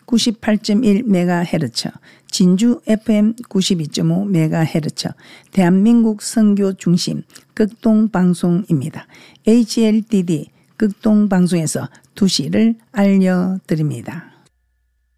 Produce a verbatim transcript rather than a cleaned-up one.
구십팔 점 일 메가헤르츠, 진주 에프엠 구십이 점 오 메가헤르츠, 대한민국 선교 중심 극동방송입니다. 에이치엘디디 극동방송에서 두 시를 알려드립니다.